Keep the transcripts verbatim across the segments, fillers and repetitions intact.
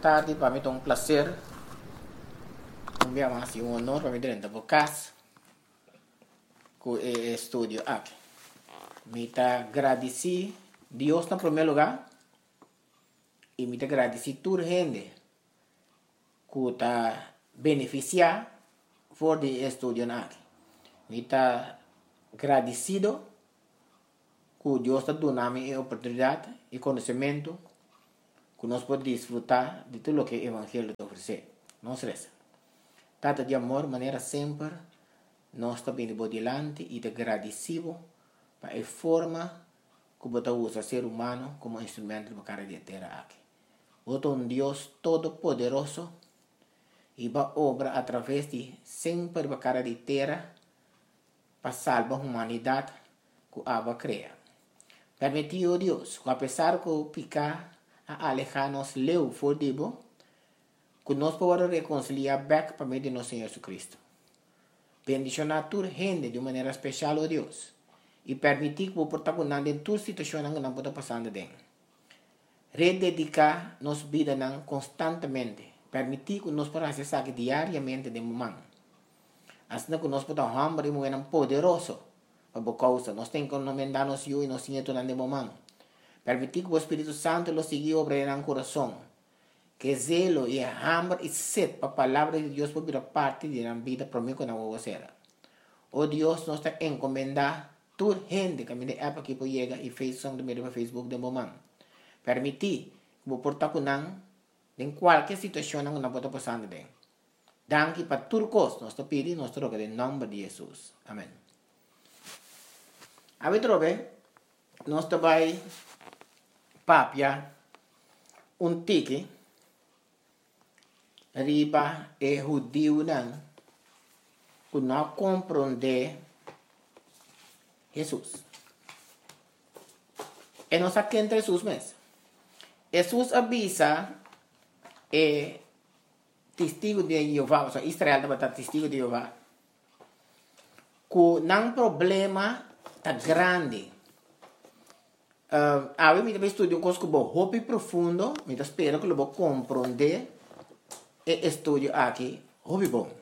tarde, para mí es un placer, un día más y un honor para mí tener en casa con el estudio aquí. Me está agradecido Dios en primer lugar y me está agradecido a toda gente que está beneficiada por el estudio aquí. Me está agradecido que Dios está dando la oportunidad y conocimiento que nos puede disfrutar de todo lo que el Evangelio te ofrece. No se resta. Trata de amor, manera siempre, nos está viendo por delante y te agradecido para la forma que você usa ser humano como instrumento para cada tierra aquí. Você es un Dios todopoderoso y va obra a través de siempre para cada tierra para salvar la humanidad que Abba crea. Permitió Dios que a pesar que picar a alejarnos leu for dibo, que nos podamos reconciliar back para medio de nuestro Señor Jesucristo. Bendición a toda gente de manera especial, oh Dios, y permitir que vos protagonizar en toda situación que nos pueda pasar de rededicar nuestra vida constantemente, permitir que nos podamos hacer diariamente de momento. Así que nos podamos hambre y muy poderoso, por causa, nos tenemos que encomendarnos yo y nos siento en el momento. Permitir que el Espíritu Santo lo siga obrando en el corazón. Que zelo y hambre y sed para la palabra de Dios por vida parte de la vida para mí con la vocera. Oh Dios, nos está encomendando toda gente que me de app aquí por llega y Facebook de medio Facebook de momento. Permitir que vos portar con en cualquier situación que nos pueda pasar de. Danke para todo cosa, nos está pidiendo nuestro roga en nombre de Jesús. Amén. A ver, trobe, nos está vai papia un tiki riba e judío nan que não compreende Jesus. E nós aqui entre Jesus mesmo. Jesus avisa e testigo de Jeová, ou seja, Israel deve estar testigo de Jeová, que não problema tá grande. Uh, a mim, eu estudo um curso que vou hopi profundo, me espero que eu vou compreender e estudo aqui, hopi bom.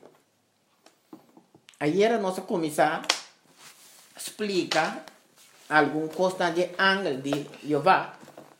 Ayer nós começar a explicar algum coisa de ângulo de Jeová.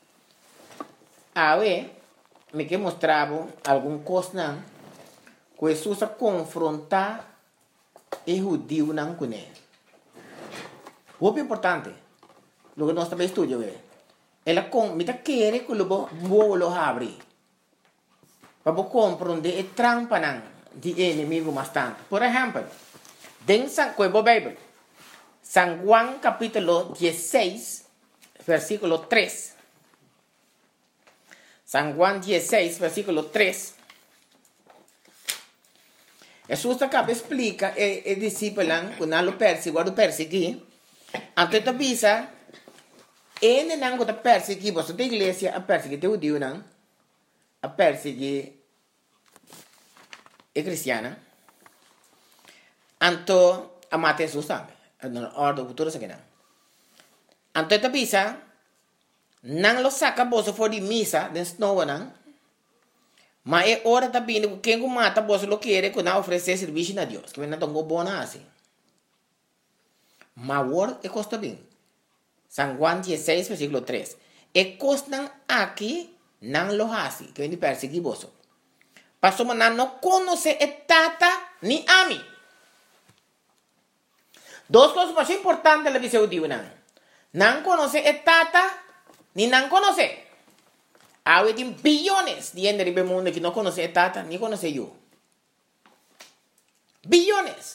Aí, me que mostrava algum coisa que Jesus a confrontar o judeu não com ele. Hopi importante. Lo que nós também estudamos é, ela com, me tá querer que eu vou lo abrir, para compreender a trampa não de inimigo bastante. Por exemplo, dentro da Bíblia, San Juan capítulo dieciséis, versículo tres. San Juan dieciséis, versículo tres. Jesús acá explica el discípulo que no lo persigue, lo persigue. Antes de avisa, ele não está perseguindo, você da igreja a perseguir o judeu, não? A perseguir a cristiana. Então, a matar Jesus também. Na ordem futura, isso aqui não. Então, ele avisa, não lo saca você fora de missa, de snow, não? Mas é hora também que quem mata você lo quer, que não oferecer serviço a Deus, que não tem um bom assim. Mas o word é custa bem. San Juan dieciséis, versículo tres. E costan aqui não lo hace, que vem de perseguir você. Pastor, mas não conhece a tata ni a mim. Duas coisas mais importantes da visão de não. Não conhece a tata, ni não conhece. Há bilhões de gente no mundo que não conhece a tata, ni conhece eu. Bilhões.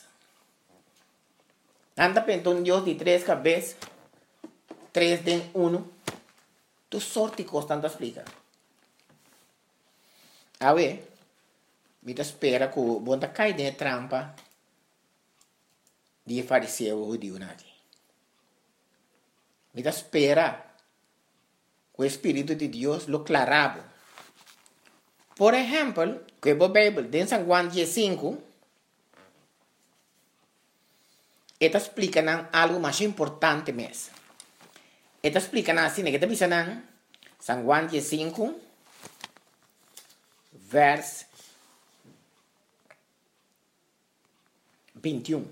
Anda pensando em Deus de três cabeças. Tres de uno, tu sorte constante explica. A ver, me espera que o bom cai de trampa de fariseu o judeu aqui. Me espera que o Espírito de Deus lo clarava. Por exemplo, que a Bíblia, em San Juan dieciséis, esta explica algo mais importante mesmo. Esta explica assim, que está pensando San Juan dieciséis, vers veintiuno.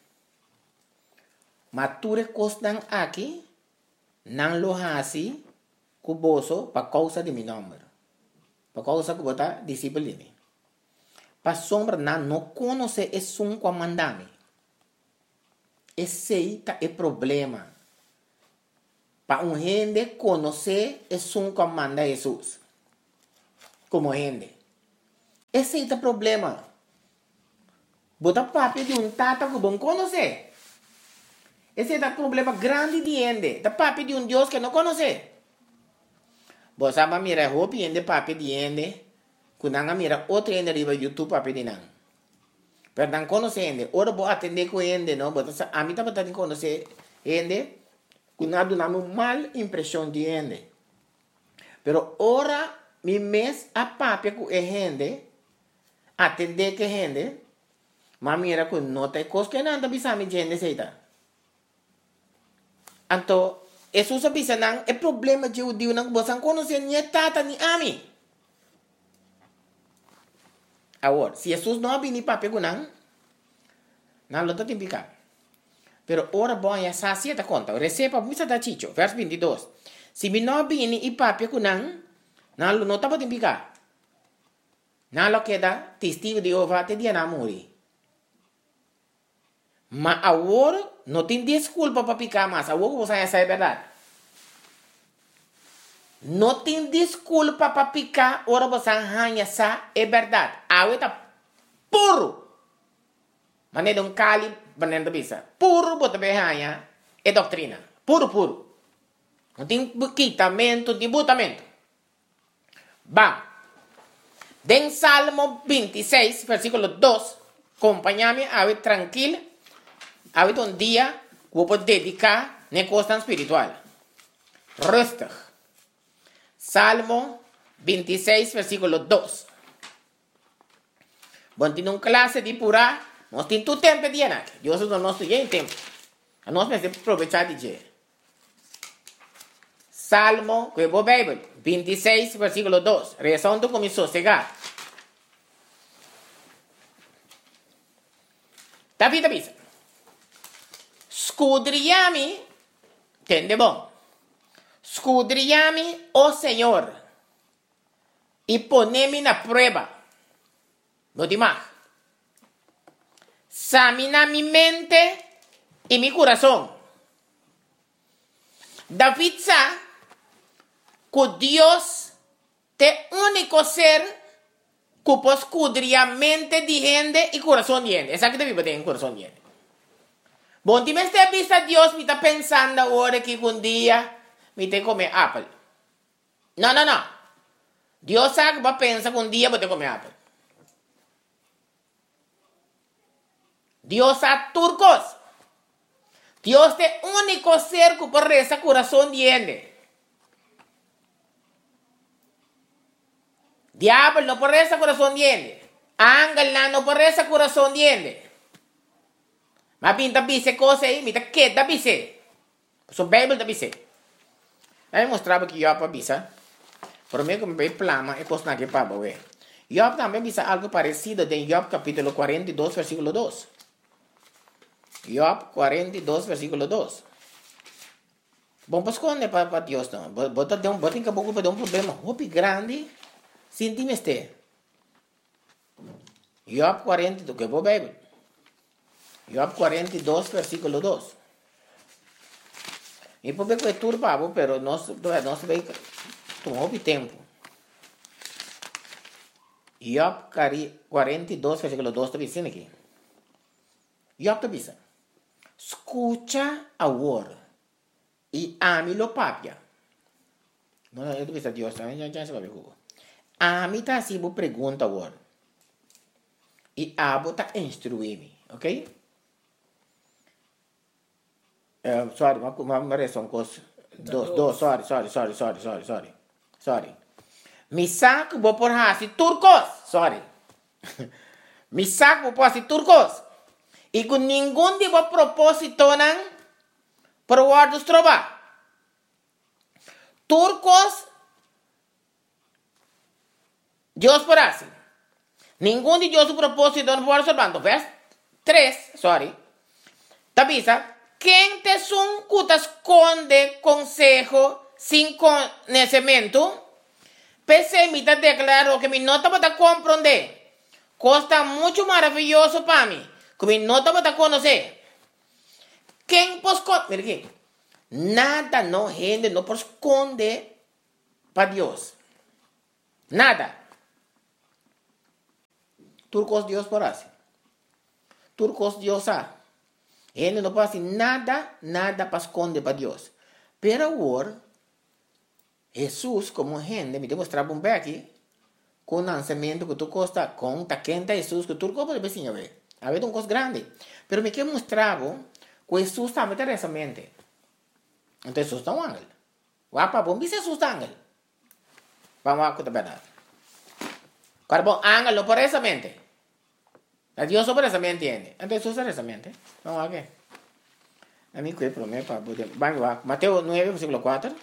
Mature costan aqui, não lo hasi, cuboso, para causa de meu nome. Para causa que botar disciplina. Para sombra, não, não conhece esse um comandame. Esse é o problema. Para um gente conhecer esse um comanda Jesus. Como gente. Esse é o problema. Bota papi de um tata que bom conhecer. Esse é o problema grande de gente. Da papi de um Deus que não conhece. Você sabe mira roupa de papi de gente. Quando mira outro gente riba YouTube papi de não. Pero não conhece gente. Ora vou atender com gente, não. A mim também tem que conhecer gente. Quando dá uma mal impressão de gente. Pero ora mi mes a papi com gente. Atender que gente. Mas mira que não tem coisa que não bisa mi gente seita. Então, isso se bisa não é problema de o Deus não você conhecer nem tata nem ami. Agora, se Jesus não vini papi com não, não lo tem picar. Pero ora bom é essa sieta conta. Receba bisa da chicho, verso veintidós. Se mi não vini e papi com não, não lo não tá podendo picar. Não lo queda testigo de Jeová te dia na morrer. Mas agora não tem desculpa para picar mais. Agora você já sabe a verdade. Não tem desculpa para picar. Agora você já sabe a verdade. Agora está puro. Mas não é um cali para não bisa. Puro para berranha é doutrina. Puro, puro. Não tem quitamento, tem botamento. Vamos. Den Salmo veintiséis, versículo dos. Acompáñame a ver tranquilo. A ver un día vou poder dedicar na costa espiritual. Rustig. Salmo veintiséis, versículo dos. Bom, tem uma classe de pura, nós temos todo tempo de anar. Deus não nos tem tempo. Nós precisamos aproveitar de dia. Salmo, que é a Bíblia, veintiséis, versículo dos. Rezando com meu sossegar. David avisa. Scudriami, entende bom? Scudriami, oh Senhor, e ponemi na prova. No demais. Examina mi mente e mi coração. David sabe que Deus é o único ser que pode escudriar a mente de gente e coração de gente. Essa que David tem coração de gente. Bom, se você vista Deus, me está pensando agora que um dia me tem que comer apple. Não, não, não. Deus sabe que vai pensar que um dia vou ter que comer apple. Deus sabe turcos. Deus é o único ser que pode rezar o coração de gente. Diabo não pode rezar o coração de gente. Ángel não pode rezar o coração de gente. Mas pinta bise coisa aí, me dá que da bise. So Bible da bise. Aí mostrava que Job bisa. Por mim como bem plama é coisa que para boe. Job também bisa algo parecido em Job capítulo quarenta e dois versículo dois. Job quarenta e dois versículo dois. Bom, pues quando é para Deus não. Bota de um, bota em caboclo para um problema muito grande. Sintime este. Job quarenta e dois, que é a Bíblia. Job quarenta e dois, versículo dois. E por que é turbado, pero nós nós vai tomar o tempo. Job quarenta e dois, versículo dois está dizendo aqui. Job está dizendo: escucha agora e ame-lo papia. Não, eu estou dizendo Deus, já já se vai ver. Ame está assim, vou perguntar agora. E abo está instruir-me, ok? Uh, sorry, uma, uma, uma reação coisa. Dos, dos, sorry, sorry, sorry, sorry, sorry, sorry. Sorry. Mi saco vou por hasi turcos. Sorry. Mi saco vou por hasi turcos. E com nenhum de vos propósito não por guardos trova. Turcos Dios por así. Ningún de Dios su propósito no puede observando. Vers tres, sorry. Tabisa, ¿quién te son cutas esconde consejo sin conocimiento? Pese me te declaro que mi nota para comprender. Costa mucho maravilloso para mí. Que mi nota para conocer. ¿Quién pues mira aquí. Nada no gente no por esconde para Dios. Nada. Turcos Dios por así. Turcos Dios a. Gente no puede hacer nada, nada para esconder para Dios. Pero ahora, Jesús como gente, me demostraba un poco aquí, con lanzamiento que tú costa, con taquenta Jesús, que tú puedes ver, a ver. A ver, un cosa grande. Pero me quiero mostrar que Jesús también tiene esa mente. Entonces Jesús está un ángel. Guapa, bom, dice Jesús está ángel. Vamos a contar verdad. Cuando ángel no por esa mente. A Dios sobre esa mente entiende. Entonces Jesús esa mente. Vamos a ver. A mí que promete para poder. Vamos a Mateo nueve, versículo cuatro.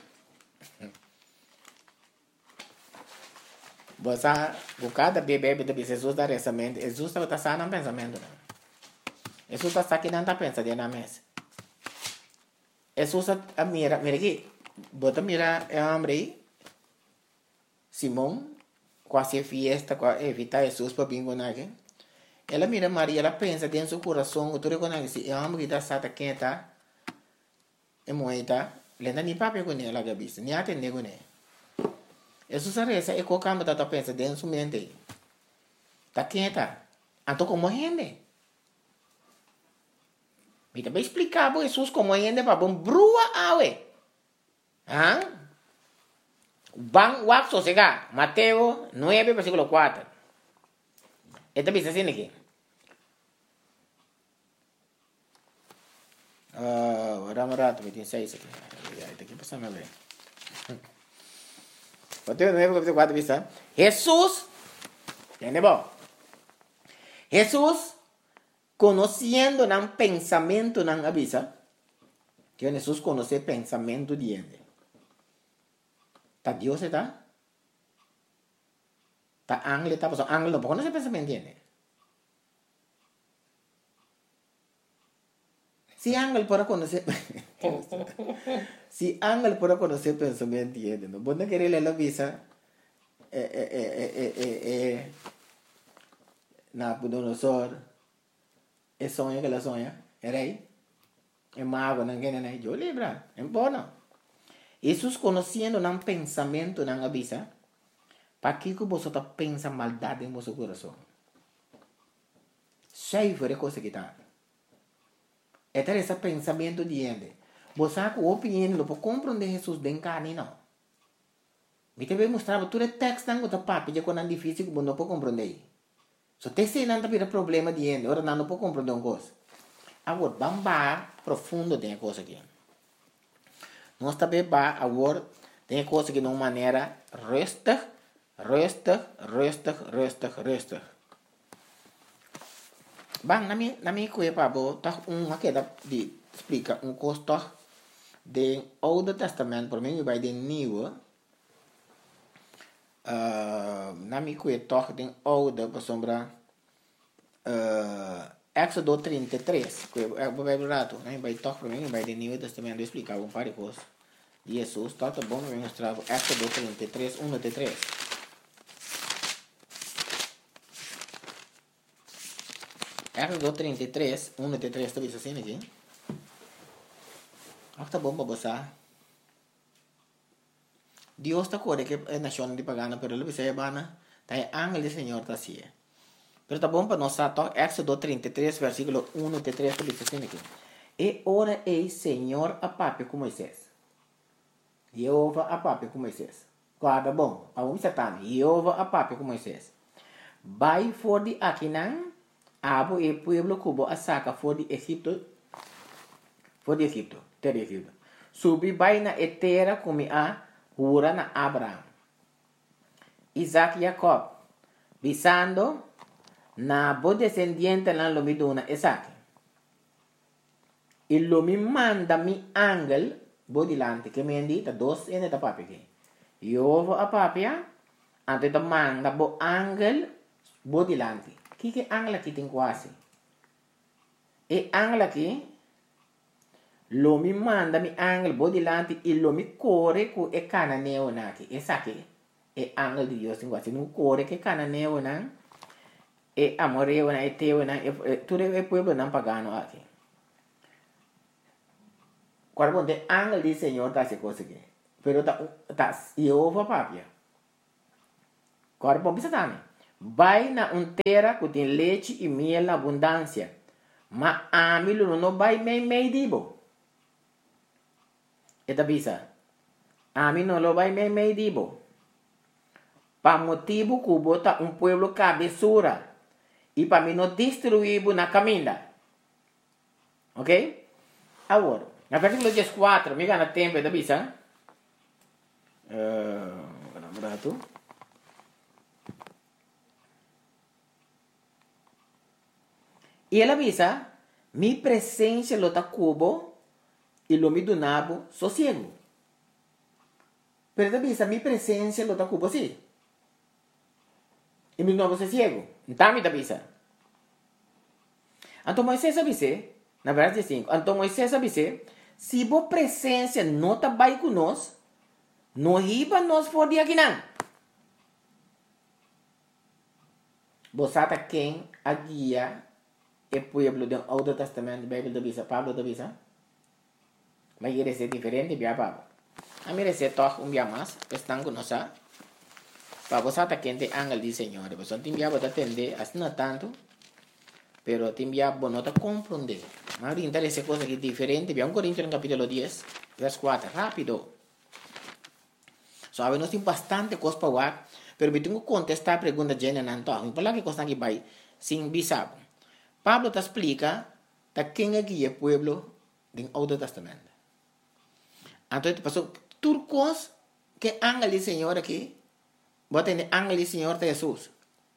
Você buscar bebê de Jesus da essa mente. Jesus está passando no pensamento. Jesus está aqui não está pensando na mesa. Jesus a mira, mira aqui. Bota mira é homem aí. Simão, quase fiesta, quase evita Jesus para bingo naque. Ela mira Maria, ela pensa dentro do coração, que tudo quando se é homem que está sata quenta, é moeda, lenda nem papel com ela gabista, nem atende com ela. Jesus a reza é qualquer coisa que pensa dentro da mente. Tá quenta, então como gente? Me também explicar para Jesus como gente para bom brua awe. Ah? Bang wak sosega, Mateo nueve versículo cuatro. Esta bisa sini aqui. Ah, uh, rama rato vinte e seis aqui. Esta aqui passa a ver. Mateo nueve versículo cuatro bisa. Jesus, entende bom? Jesus conhecendo nan pensamento nan avisa. Que Jesus conhece pensamento de gente. Tá Deus está? Tá ángel está, pues ángel no conoce pensamiento tiene. Si ángel para conocer, si ángel para conocer pensamiento tiene, no. Vos no querés leer la visa, eh, eh, eh, eh, eh, eh, Nabucodonosor, es sonho que la sonha, era ahí, es mago, no quiere nada, yo libra, es bueno. Jesus conhecendo nan pensamento nan avisa, para que você está pensando maldade em seu coração. Cheio de coisa que está. É ter esse pensamento de gente. Você com opinião não pode compreender Jesus de carne não. Me também mostrava tudo o texto não está papo de quando é difícil que você não pode compreender. Só tem se não tem problema de gente, ora não pode compreender uma coisa. Agora vamos para profundo de coisa aqui. Nós também vamos agora tem coisa que de uma maneira resta Rustig, rustig, rustig, rustig. Bang, nami nami kue pabo, toch um aquela de explica um costo do Oude Testament, por mim vai de Nieuwe. Uh, nami kue toch de Oude, por sombra uh, Éxodo trinta e três, que é o Bíblia rato, né? Vai toch por mim vai de Nieuwe Testamento explicar um par de coisas. Jesus, tá bom, eu mostrar Éxodo trinta e três, um até três. Éxodo trinta e três, um até três, está visto assim aqui? Ah, tá bom para você. Deus está corre que é nação de pagana, pero ele vai bana, tá é ángel do Senhor tá assim. Pero tá bom para nós tá, Éxodo trinta e três, versículo um até três, está visto assim aqui. E ora ei Senhor a papi com Moisés. Jeová a papi com Moisés. Guarda bom, a um satã, Jeová a papi com Moisés. Vai for de Aquinan, Abo e pueblo cubo a saca for de Egipto, for de Egipto, ter de Egipto. Subi vai na etera come a hura na Abraham. Isaac Jacob, visando na bo descendiente na lomiduna Isaac. E lo mi manda mi angel bo dilante, che mi indita dos ene da papi che. Iovo a papia, Antes de manda bo ángel bo dilante. Que que ángel aqui tem quase? E ángel aqui lo mi manda mi ángel bo dilante e lo mi corre cu e cananeo naki. Essa aqui é ángel de Deus tem quase. Não corre que cananeo não. E amoreo na e teu na e tudo é pueblo não pagano aqui. Quando de ángel de Senhor tá se coisa aqui. Pero tá tá Jeová papia. Agora vamos pensar também. Vai na um terra que tem leite e mel na abundância. Mas a mim não vai meio meio dibo. Eta bisa. A mim não vai meio meio dibo. Para motivo que bota um pueblo cabeçura. E para mim não destruir na caminha. Ok? Agora, na versículo quatro, me gana tempo, eta bisa. Uh, Vamos tu. E ela avisa, mi presença lo ta cubo e lo mi donabo sossego. Pero ela avisa, mi presença lo ta cubo sim. E mi donabo sossego. Então me avisa. Então Moisés avisa, na verdade cinco, então Moisés avisa, se bo presença não está bem conosco, não riba nós for de aqui não. Você está quem a guia e pueblo do Outro Testamento, Bíblia da Bisa, Pablo da Bisa. Mas ele é diferente, bia Pablo. A mim é toch um dia mais, estão conosco. Para você tá quente ángel de Senhor, você tem bia para atender, assim não tanto, pero tem bia para não compreender. Mas orientar essa coisa que é diferente, bia um Coríntios no capítulo dez, verso quatro, rápido. Sabe, nós temos bastante coisa para ver, pero eu tenho que contestar a pergunta de Jenna Nanto, não falar que coisa aqui vai, sem bisabo. Pablo te explica de quem é que é o pueblo do Outro Testamento. Então, passou turcos que ángel do Senhor aqui, bota em ángel do Senhor de Jesus.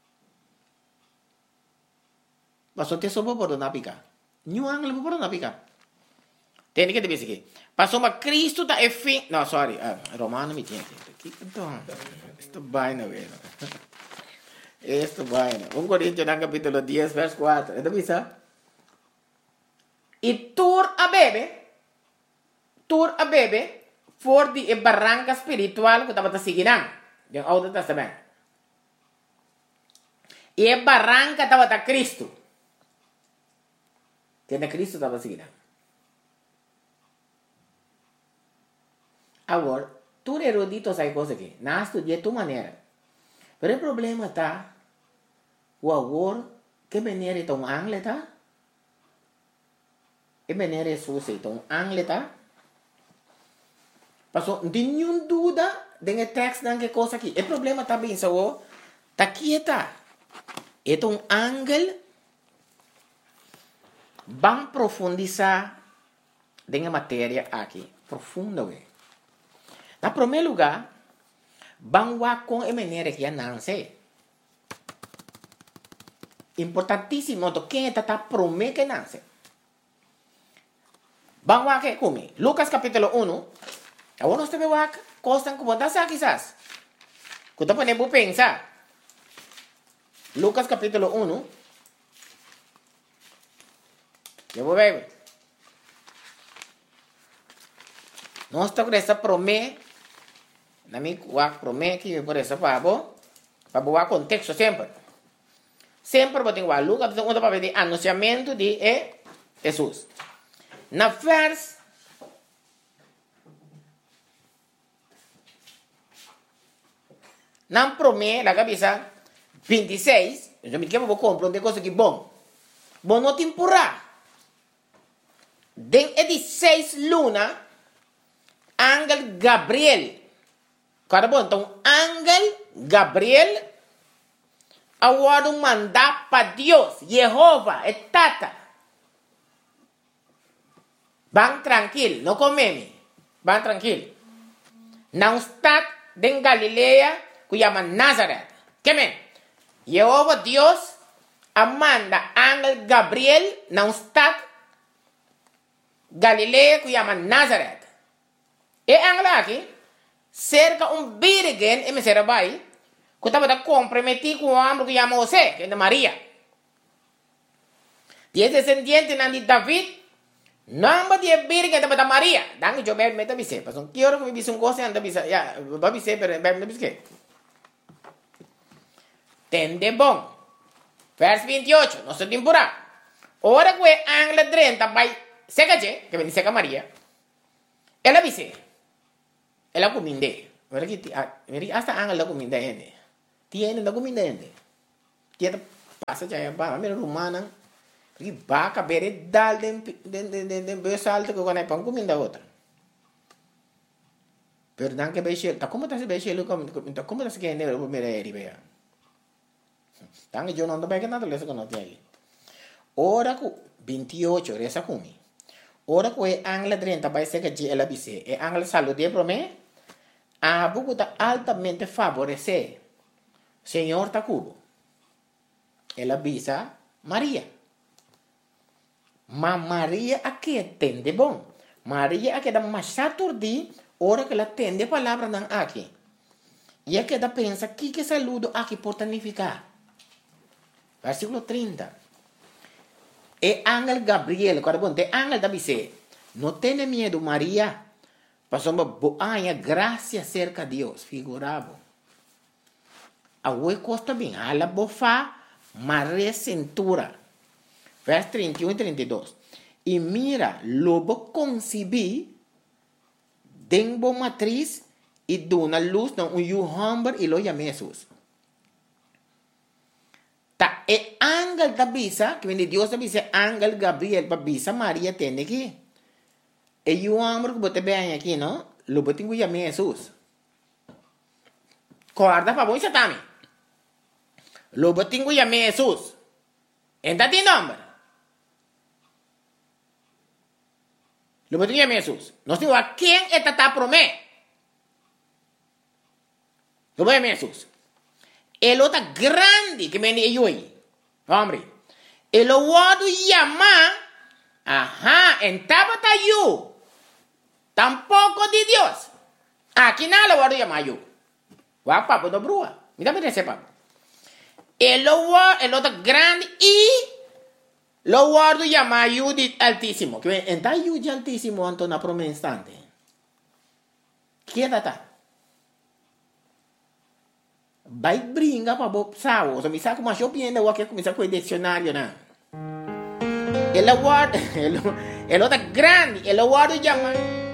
Passou te soube por não picar. Nenhum ángel por não picar. Tem que te dizer aqui. Passou para Cristo da fim. Não, sorry, uh, Romano me tinha aqui. Então, isto vai não é. Esto vaina. um Coríntios no capítulo dez, verso quatro. ¿Esto bisa? Y tur a bebe, tur a bebe, for di barranca espiritual que estaba seguindo no Outro Testamento. E a barranca estava a Cristo. Que na Cristo estava seguindo. Agora, tu erudito sai coisa aqui. Não estudia de tua maneira. Pero o problema está, o agora, que maneira é um ángel está? Que maneira é Jesus é um ángel está? Passou, não tem nenhuma dúvida de texto de que coisa aqui. O problema está bem, só, está aqui está. É um ángel, vamos profundizar na matéria aqui, profundamente. Na primeiro lugar, vamos com a maneira que não sei. Importantíssimo, quem está prometendo que não sei. Vamos aqui comigo. Lucas capítulo um. Agora nós temos que costa como está aqui, quizás. Quando podemos pensar. Lucas capítulo um. Eu vou ver. Nós estamos com essa promessa. Na minha promessa que por essa pabo, para boa contexto sempre. Sempre vou ter que Lucas um para ver anunciamento de Jesus. Na vers na promessa na cabeça vinte e seis, eu me quero vou compreender coisa que bom. Bom não te empurrar. Den é de seis luna, ángel Gabriel. Cada bom, então, ángel Gabriel, agora um mandar para Deus, Jeová, é tata. Vão tranquilo, não comeme. Vão tranquilo. Não está em Galileia, que chama Nazaré. Que men? Jeová Deus, amanda ángel Gabriel, não está Galileia, que chama Nazaré. E ángel aqui, cerca um virgem e me será vai, Que estaba comprometido con un hombre que llama José, que es de María. Diez descendientes de David, nombre de Virgen de María. Dan yo me meto a bice, pues un quiero que me bice un goce anda bice, ya, va a bice, pero me bice. Tende bon. Vers veintiocho, no se temporada. Ahora que Ángel treinta, vai seca che, que me seca María. Ela bice. Ela cominde. Mira que hasta Ángel la cominde gente. Tiene la cominde gente. Tiene pasa ya va, mira romana. Porque va a ver dal de de de de de besalto que con pan cominde outra. Pero dan que beche, tá como tá se beche lo como tá como tá se que ne mira eri vea. Dan yo no ando bem que nada le se não tem. Ora ku veintiocho resa kumi. Ora ku e Ángel treinta vai ser que ela bice. E Ángel salude pro me. A buku tá altamente favorecer. Senhor Tacubo. Ela bisa Maria. Mas Maria aqui entende bom. Maria aqui dá mais saturdi, ora que ela entende a palavra não aqui. E aqui ela pensa que que saludo aqui pode significar. Versículo trinta. E Ángel Gabriel, quando bom, te Ángel da bice. Não tenha medo, Maria. Passou uma boa graça cerca de Deus. Figurava. A oi costa bem. A la bofa, Maria cintura. Vers trinta e um e trinta e dois. E mira, lobo concebi, denbo matriz, e dona luz, não, um yuhamber, e lo chama Jesus. Ta e Ángel da bisa, que vem de Deus da bisa, Ángel Gabriel, para bisa, Maria tem aqui. E yuhamber, que bote bem aqui, não? Lobo tem que chamar Jesus. Guarda para bom, isso também. Lobo tem que chamar Jesus. Entra de nome. Lobo tem que chamar Jesus. Nós temos a quem é tata promé. Lobo chamar Jesus. Ele está grande que vem de hoje. Homem. Ele o chama. Ajá, en tabata you. Tampoco de Dios. Aquí nada lo voy a llamar yo. Va papo do brua. Mira, mira ese papo. El lo el otro grande y lo guardo llamar yo de altísimo. Que entra yo de altísimo ante una promesa instante. Quédate. Vai brinca para bob sao. So mi sa como yo piende o que começar com o dicionário na. El guardo el el otro grande, el guardo llama